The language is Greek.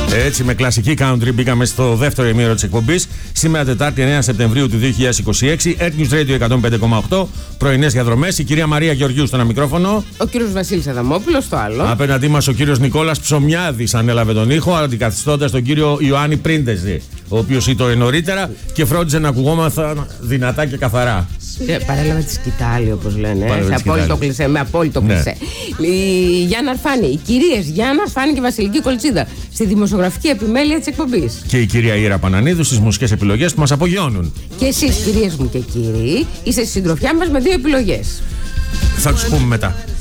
Έτσι, με κλασική country μπήκαμε στο δεύτερο ημίωρο της εκπομπής. Σήμερα Τετάρτη 9 Σεπτεμβρίου του 2026. Earth News Radio 105,8. Πρωινές διαδρομές. Η κυρία Μαρία Γεωργιού στο ένα μικρόφωνο. Ο κύριος Βασίλης Αδαμόπουλος στο άλλο. Απέναντί μας ο κύριος Νικόλας Ψωμιάδης ανέλαβε τον ήχο, αντικαθιστώντας τον κύριο Ιωάννη Πρίντεζη, ο οποίος ήταν νωρίτερα και φρόντιζε να ακουγόμαστε δυνατά και καθαρά. Παρέλαβε τη σκητάλη, όπως λένε. Με απόλυτο κλισέ. Η Γιάννα Αρφάνη, οι κυρίες Γιάννα Αρφάνη και Βασιλική Κολτσίδα στη δημοσιογραφική επιμέλεια της εκπομπής. Και η κυρία Ήρα Πανανίδου στις μουσικές επιλογές που μας απογειώνουν. Και εσείς, κυρίες μου και κύριοι, είστε στη συντροφιά μας με δύο επιλογές. Θα τους πούμε μετά.